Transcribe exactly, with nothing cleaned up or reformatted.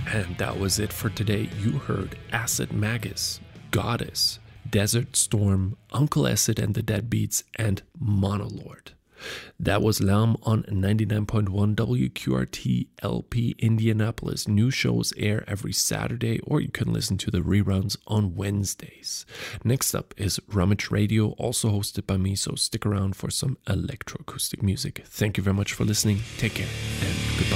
And that was it for today. You heard Acid Magus, Goddess, Desert Storm, Uncle Acid and the Deadbeats, and Monolord. That was Lamb on ninety-nine point one W Q R T L P Indianapolis. New shows air every Saturday, or you can listen to the reruns on Wednesdays. Next up is Rummage Radio, also hosted by me, so stick around for some electroacoustic music. Thank you very much for listening. Take care and goodbye.